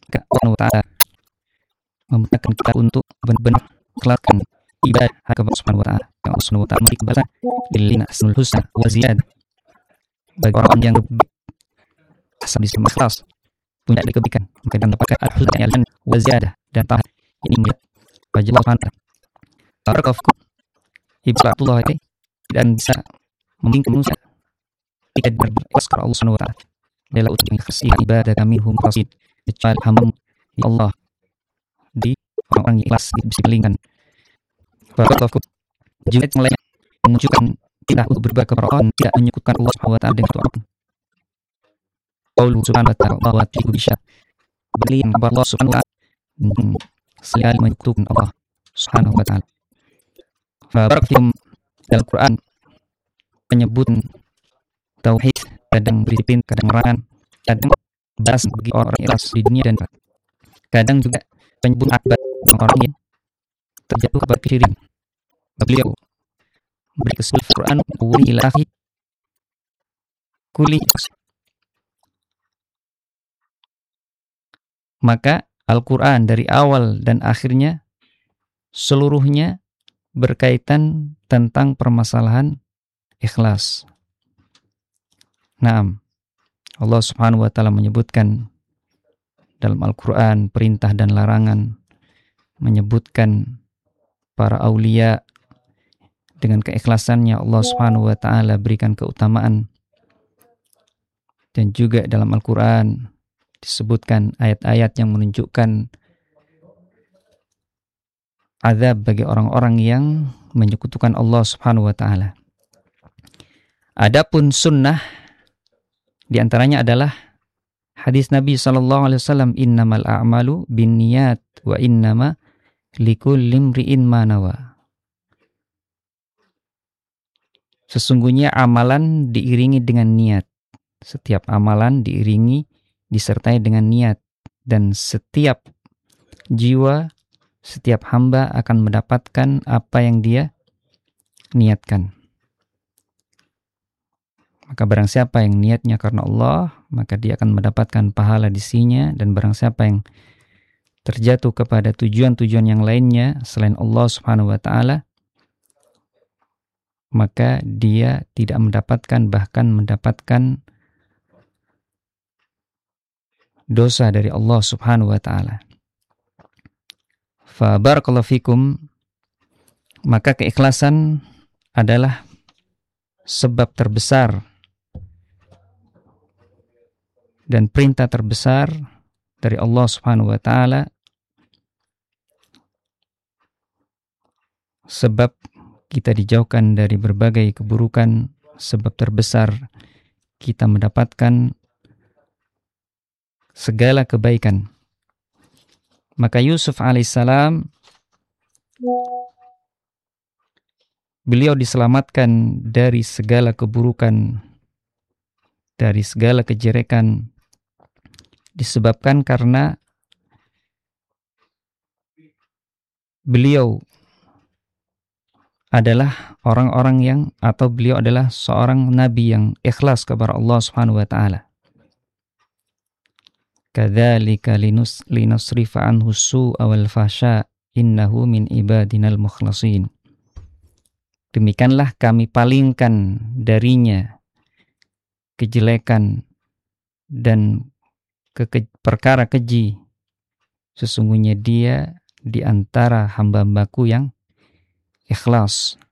Maka Allah Ta'ala memudahkan kita untuk benar-benar ikhlaskan ibadah kepada Allah Subhanahu wa Ta'ala. Allah Subhanahu wa Ta'ala memberi balasan lilladzina ahsanul husna wa ziyadah. Bagi orang yang asal Islam ikhlas, punya kebaikan, maka dan dapatkan al-husna wa ziyadah, dan tambah ini melihat wajah Allah Subhanahu wa Ta'ala. Barakallahu ibadatullah ini dan bisa membimbing manusia tidak berikhlas kepada Allah Subhanahu wa Ta'ala adalah untuk mengikhlas ibadah kami hum qasid kecuali hamba ya Allah di orang-orang yang ikhlas bisa palingkan. Barakallahu juga yang lainnya menunjukkan tidak untuk berbuat kepada orang tidak menyekutukan Allah Subhanahu wa Ta'ala dengan sesuatu apapun. Qaulu subhanahu wa ta'ala wa tiku bisya beli yang Allah Subhanahu wa Ta'ala selalu menyekutukan Allah Subhanahu wa Ta'ala. Barakallahu dalam Quran menyebut tauhid kadang berdisiplin, kadang merangan, kadang balas bagi orang ikhlas di dunia dan kadang juga penyebut akibat orang yang terjatuh kepada kesyirikan. Beliau beri kesimpulan Quran wa ilahi kulli. Maka Al-Quran dari awal dan akhirnya seluruhnya berkaitan tentang permasalahan ikhlas. Naam, Allah Subhanahu wa Ta'ala menyebutkan dalam Al-Quran perintah dan larangan, menyebutkan para aulia dengan keikhlasannya Allah Subhanahu wa Ta'ala berikan keutamaan. Dan juga dalam Al-Quran disebutkan ayat-ayat yang menunjukkan azab bagi orang-orang yang menyekutukan Allah Subhanahu wa Ta'ala. Adapun sunnah di antaranya adalah hadis Nabi SAW, innamal a'malu binniyat wa innama likulli imri'in ma nawa. Sesungguhnya amalan diiringi dengan niat. Setiap amalan disertai dengan niat, dan setiap jiwa, setiap hamba akan mendapatkan apa yang dia niatkan. Maka barang siapa yang niatnya karena Allah, maka dia akan mendapatkan pahala di sisinya, dan barang siapa yang terjatuh kepada tujuan-tujuan yang lainnya selain Allah Subhanahu wa Ta'ala, maka dia tidak mendapatkan, bahkan mendapatkan dosa dari Allah Subhanahu wa Ta'ala. Fa barakallahu fikum, maka keikhlasan adalah sebab terbesar dan perintah terbesar dari Allah Subhanahu wa Ta'ala, sebab kita dijauhkan dari berbagai keburukan, sebab terbesar kita mendapatkan segala kebaikan. Maka Yusuf alaihissalam, beliau diselamatkan dari segala keburukan, dari segala kejelekan, disebabkan karena beliau adalah orang-orang yang, atau beliau adalah seorang nabi yang ikhlas kepada Allah Subhanahu wa Ta'ala. Kadzalika linusrifa anhu su'a wal fahsya innahu min ibadinal mukhlasin. Demikianlah kami palingkan darinya kejelekan dan perkara keji. Sesungguhnya dia di antara hamba-hambaku yang ikhlas.